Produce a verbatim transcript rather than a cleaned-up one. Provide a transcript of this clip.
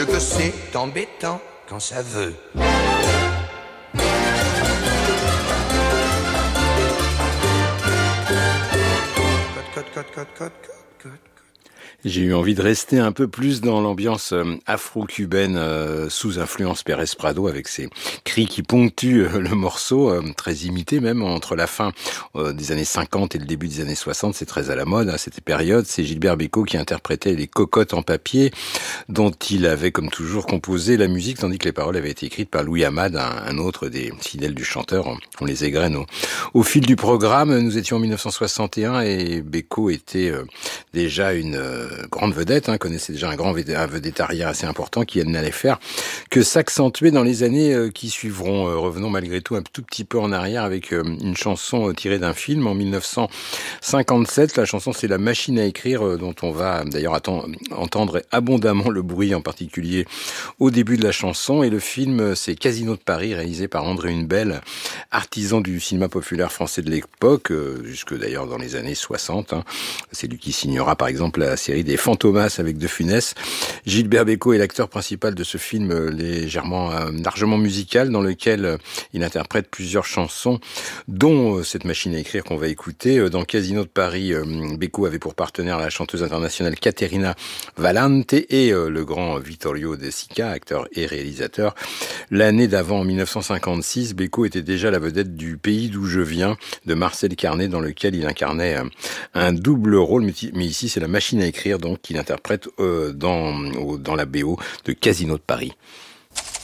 que c'est embêtant quand ça veut. Code, code, code, code, code, code. J'ai eu envie de rester un peu plus dans l'ambiance afro-cubaine euh, sous influence Pérez Prado avec ses cris qui ponctuent euh, le morceau, euh, très imité même entre la fin euh, des années cinquante et le début des années soixante. C'est très à la mode à cette période. C'est Gilbert Bécaud qui interprétait les cocottes en papier dont il avait comme toujours composé la musique, tandis que les paroles avaient été écrites par Louis Amade, un, un autre des fidèles du chanteur. On les égrène au, au fil du programme. Nous étions en mille neuf cent soixante et un et Bécaud était euh, déjà une euh, grande vedette, hein, connaissait déjà un grand un vedettariat assez important qui n'allait faire que s'accentuer dans les années euh, qui suivront. Euh, revenons malgré tout un tout petit peu en arrière avec euh, une chanson euh, tirée d'un film en mille neuf cent cinquante-sept. La chanson c'est La Machine à écrire euh, dont on va d'ailleurs attend, entendre abondamment le bruit, en particulier au début de la chanson. Et le film c'est Casino de Paris, réalisé par André Hunebelle, artisan du cinéma populaire français de l'époque, euh, jusque d'ailleurs dans les années soixante. Hein. C'est lui qui signera par exemple la série des Fantomas avec De Funès. Gilbert Bécaud est l'acteur principal de ce film légèrement, euh, largement musical, dans lequel euh, il interprète plusieurs chansons, dont euh, cette machine à écrire qu'on va écouter. Dans Casino de Paris, euh, Bécaud avait pour partenaire la chanteuse internationale Caterina Valente et euh, le grand Vittorio De Sica, acteur et réalisateur. L'année d'avant, en mille neuf cent cinquante-six, Bécaud était déjà la vedette du Pays d'où je viens, de Marcel Carné, dans lequel il incarnait euh, un double rôle, mais ici c'est la machine à écrire donc qu'il interprète euh, dans, dans la B O de Casino de Paris.